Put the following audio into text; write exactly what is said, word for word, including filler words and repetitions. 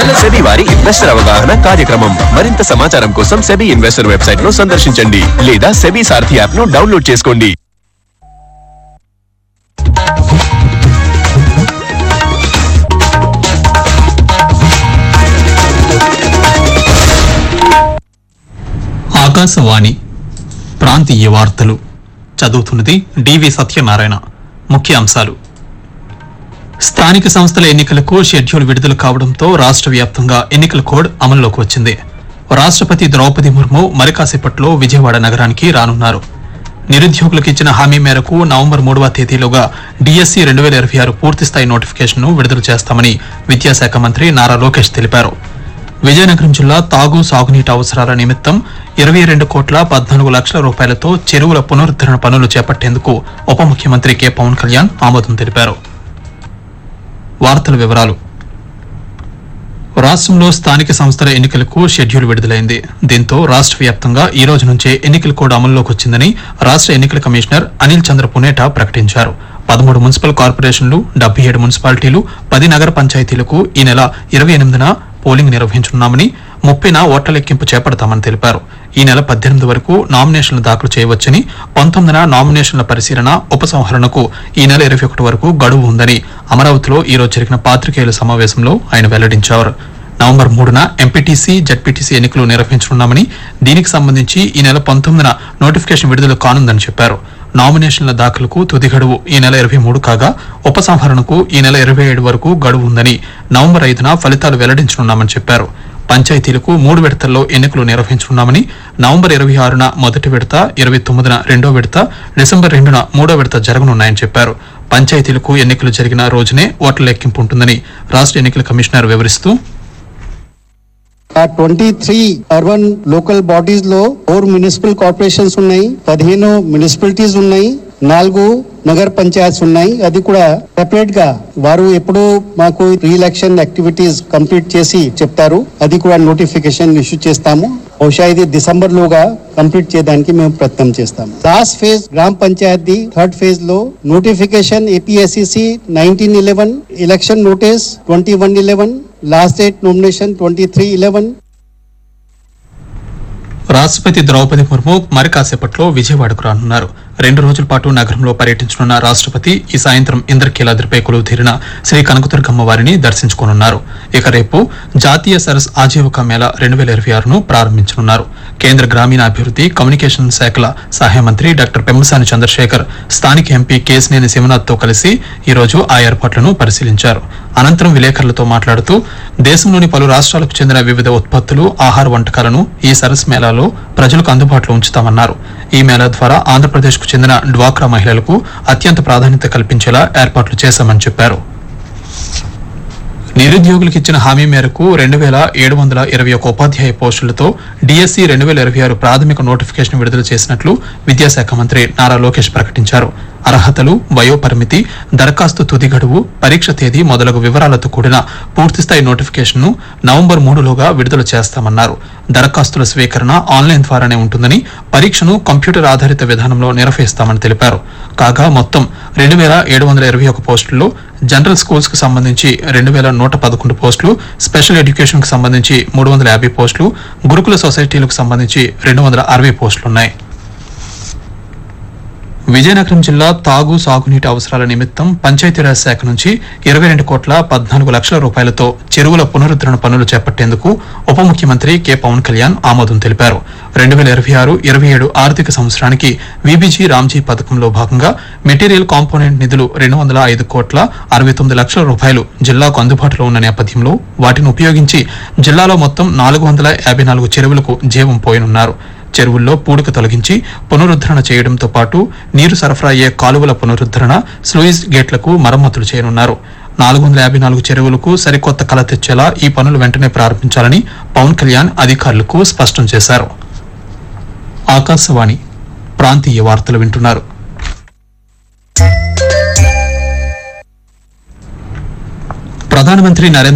SEBI వారి investor అవగాహన కార్యక్రమం. మరింత సమాచారం కోసం సెబీ ఇన్వెస్టర్ వెబ్సైట్ ను సందర్శించండి లేదా సెబీ సారథి యాప్ ను డౌన్లోడ్ చేసుకోండి. ఆకాశవాణి ప్రాంతీయ వార్తలు చదువుతున్నది డివి సత్యనారాయణ. ముఖ్య అంశాలు: స్థానిక సంస్థల ఎన్నికలకు షెడ్యూల్ విడుదల కావడంతో రాష్ట్ర వ్యాప్తంగా ఎన్నికల కోడ్ అమల్లోకి వచ్చింది. రాష్ట్రపతి ద్రౌపది ముర్ము మరి కాసేపట్లో విజయవాడ నగరానికి రానున్నారు. నిరుద్యోగులకు ఇచ్చిన హామీ మేరకు నవంబర్ మూడవ తేదీలోగా డిఎస్సి రెండు వేల ఇరవై ఆరు పూర్తిస్థాయి నోటిఫికేషన్ ను విడుదల చేస్తామని విద్యాశాఖ మంత్రి నారా లోకేష్ తెలిపారు. విజయనగరం జిల్లా తాగు సాగునీటి అవసరాల నిమిత్తం ఇరవై రెండు కోట్ల పద్నాలుగు లక్షల రూపాయలతో చెరువుల పునరుద్దరణ పనులు చేపట్టేందుకు ఉప ముఖ్యమంత్రి కె పవన్ కళ్యాణ్ ఆమోదం తెలిపారు. వార్తల వివరాలు: రాష్ట్రంలో స్థానిక సంస్థల ఎన్నికలకు షెడ్యూల్ విడుదలైంది. దీంతో రాష్ట్ర వ్యాప్తంగా ఈ రోజు నుంచే ఎన్నికల కోడ్ అమల్లోకి వచ్చిందని రాష్ట్ర ఎన్నికల కమిషనర్ అనిల్ చంద్ర పునేటా ప్రకటించారు. పదమూడు మున్సిపల్ కార్పొరేషన్లు, డెబ్బై ఏడు మున్సిపాలిటీలు, పది నగర పంచాయతీలకు ఈ నెల ఇరవై ఎనిమిదిన పోలింగ్ నిర్వహించనున్నామని, ముప్పైన ఓట్ల లెక్కింపు చేపడతామని తెలిపారు. ఈ నెల పద్దెనిమిది వరకు నామినేషన్లు దాఖలు చేయవచ్చని, పంతొమ్మిదిన నామినేషన్ల పరిశీలన, ఉపసంహరణకు ఈ నెల ఇరవై ఒకటి వరకు గడువు ఉందని అమరావతిలో ఈ రోజు జరిగిన పాత్రికేయుల సమావేశంలో ఆయన వెల్లడించారు. నవంబర్ మూడున ఎంపీటీసీ, జడ్పీటీసీ ఎన్నికలు నిర్వహించనున్నామని, దీనికి సంబంధించి ఈ నెల పంతొమ్మిదిన నోటిఫికేషన్ విడుదల కానుందని చెప్పారు. నామినేషన్ల దాఖలకు తుది గడువు ఈ నెల ఇరవై మూడు కాగా, ఉపసంహరణకు ఈ నెల ఇరవై ఏడు వరకు గడువు ఉందని, నవంబర్ ఐదున ఫలితాలు వెల్లడించనున్నామని చెప్పారు. పంచాయతీలకు మూడు విడతల్లో ఎన్నికలు నిర్వహించనున్నామని, నవంబర్ ఇరవై ఆరున మొదటి విడత, ఇరవై తొమ్మిదిన రెండో విడత, డిసెంబర్ రెండున మూడో విడత జరగనున్నాయని చెప్పారు. పంచాయతీలకు ఎన్నికలు జరిగిన రోజునే ఓట్ల లెక్కింపు ఉంటుందని రాష్ట్ర ఎన్నికల కమిషనర్ వివరిస్తూ, twenty three urban local bodies లో ఫోర్ మున్సిపల్ కార్పొరేషన్స్ ఉన్నాయి, పదిహేను మున్సిపాలిటీస్ ఉన్నాయి, నాలుగు నగర పంచాయత్స్ ఉన్నాయి. అది కూడా సెపరేట్ గా వారు ఎప్పుడు మాకు రీ ఎలక్షన్ యాక్టివిటీస్ కంప్లీట్ చేసి చెప్తారు. అది కూడా నోటిఫికేషన్ ఇష్యూ చేస్తాము. బహుశా ఇది డిసెంబర్ లోగా కంప్లీట్ చేయడానికి మేము ప్రయత్నం చేస్తాము. లాస్ట్ ఫేజ్ గ్రామ పంచాయతీ థర్డ్ ఫేజ్ లో notification APSCC nineteen eleven, election notice twenty one eleven, last date nomination twenty three eleven. రాష్ట్రపతి ద్రౌపది ముర్ము మరి కాసేపట్లో విజయవాడకు రానున్నారు. రెండు రోజుల పాటు నగరంలో పర్యటించనున్న రాష్ట్రపతి ఈ సాయంత్రం ఇంద్రకీలాద్రిపై కొలువు తీరిన శ్రీ కనకదుర్గమ్మ వారిని దర్శించుకోనున్నారు. ఇక రేపు జాతీయ సరస్ ఆజీవిక మేళా రెండు వేల ఇరవై ఆరును ప్రారంభించనున్నారు. కేంద్ర గ్రామీణాభివృద్ది, కమ్యూనికేషన్ శాఖల సహాయ మంత్రి డాక్టర్ పెమ్మసాని చంద్రశేఖర్ స్థానిక ఎంపీ కేశినేని శివనాథ్ తో కలిసి ఈ రోజు ఆ ఏర్పాట్లను పరిశీలించారు. అనంతరం విలేకరులతో మాట్లాడుతూ, దేశంలోని పలు రాష్ట్రాలకు చెందిన వివిధ ఉత్పత్తులు, ఆహార వంటకాలను ఈ సరస్ మేళాలో ప్రజలకు అందుబాటులో ఉంచుతామన్నారు. ఈ మేళా ద్వారా ఆంధ్రప్రదేశ్ కు చెందిన డ్వాక్రా మహిళలకు అత్యంత ప్రాధాన్యత కల్పించేలా ఏర్పాట్లు చేశామని చెప్పారు. నిరుద్యోగులకు ఇచ్చిన హామీ మేరకు రెండు వేల ఏడు వందల ఇరవై ఒక ఉపాధ్యాయ పోస్టులతో డిఎస్సి రెండు వేల ఇరవై ఆరు ప్రాథమిక నోటిఫికేషన్ విడుదల చేసినట్లు విద్యాశాఖ మంత్రి నారా లోకేష్ ప్రకటించారు. అర్హతలు, వయోపరిమితి, దరఖాస్తు తుది గడువు, పరీక్ష తేదీ మొదలగు వివరాలతో కూడిన పూర్తిస్థాయి నోటిఫికేషన్ ను నవంబర్ మూడులోగా విడుదల చేస్తామన్నారు. దరఖాస్తుల స్వీకరణ ఆన్లైన్ ద్వారానే ఉంటుందని, పరీక్షను కంప్యూటర్ ఆధారిత విధానంలో నిర్వహిస్తామని తెలిపారు. కాగా మొత్తం రెండు వేల ఏడు వందల ఇరవై ఒక పోస్టుల్లో జనరల్ స్కూల్స్ కు సంబంధించి రెండు వేల నూట పదకొండు పోస్టులు, స్పెషల్ ఎడ్యుకేషన్ కు సంబంధించి మూడు వందల యాభై పోస్టులు, గురుకుల సొసైటీలకు సంబంధించి రెండు వందల అరవై పోస్టులున్నాయి. విజయనగరం జిల్లా తాగు సాగునీటి అవసరాల నిమిత్తం పంచాయతీరాజ్ శాఖ నుంచి ఇరవై రెండు కోట్ల పద్నాలుగు లక్షల రూపాయలతో చెరువుల పునరుద్దరణ పనులు చేపట్టేందుకు ఉప ముఖ్యమంత్రి కె పవన్ కళ్యాణ్ ఆమోదం తెలిపారు. రెండు వేల ఇరవై ఆరు ఇరవై ఏడు ఆర్థిక సంవత్సరానికి విబిజీ రామ్జీ పథకంలో భాగంగా మెటీరియల్ కాంపోనెంట్ నిధులు రెండు వందల ఐదు కోట్ల అరవై తొమ్మిది లక్షల రూపాయలు జిల్లాకు అందుబాటులో ఉన్న నేపథ్యంలో వాటిని ఉపయోగించి జిల్లాలో మొత్తం నాలుగు వందల యాభై నాలుగు చెరువులకు జీవం పోయనున్నారు. చెరువుల్లో పూడిక తొలగించి పునరుద్దరణ చేయడంతో పాటు నీరు సరఫరా అయ్యే కాలువల పునరుద్దరణ, స్లూయిస్ గేట్లకు మరమ్మతులు చేయనున్నారు. నాలుగు వందల యాభై నాలుగు చెరువులకు సరికొత్త కళ తెచ్చేలా ఈ పనులు వెంటనే ప్రారంభించాలని పవన్ కళ్యాణ్ అధికారులకు స్పష్టం చేశారు. ఆకాశవాణి ప్రాంతీయ వార్తలు వింటున్నారు. ప్రధానమంత్రి నరేంద్ర